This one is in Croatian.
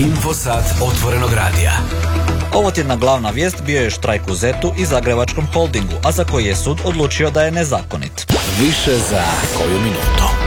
Infosat otvorenog radija. Ovo tjedna glavna vijest bio je štrajk u ZET-u i Zagrebačkom holdingu, a za koji je sud odlučio da je nezakonit. Više za koju minutu.